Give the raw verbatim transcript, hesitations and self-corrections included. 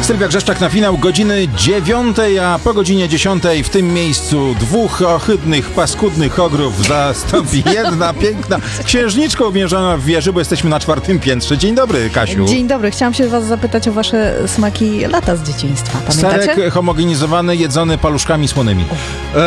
Sylwia Grzeszczak na finał godziny dziewiątej, a po godzinie dziesiątej w tym miejscu dwóch ohydnych, paskudnych ogrów zastąpi jedna piękna księżniczka uwięziona w wieży, bo jesteśmy na czwartym piętrze. Dzień dobry, Kasiu. Dzień dobry. Chciałam się was zapytać o wasze smaki lata z dzieciństwa. Pamiętacie? Serek homogenizowany, jedzony paluszkami słonymi.